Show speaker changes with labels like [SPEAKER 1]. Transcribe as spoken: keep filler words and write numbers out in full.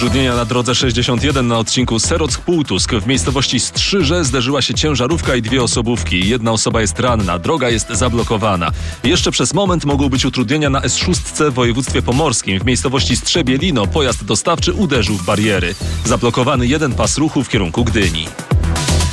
[SPEAKER 1] Utrudnienia na drodze sześćdziesiąt jeden na odcinku Serock-Półtusk. W miejscowości Strzyże zderzyła się ciężarówka i dwie osobówki. Jedna osoba jest ranna, droga jest zablokowana. Jeszcze przez moment mogą być utrudnienia na S sześć w województwie pomorskim. W miejscowości Strzebielino pojazd dostawczy uderzył w bariery. Zablokowany jeden pas ruchu w kierunku Gdyni.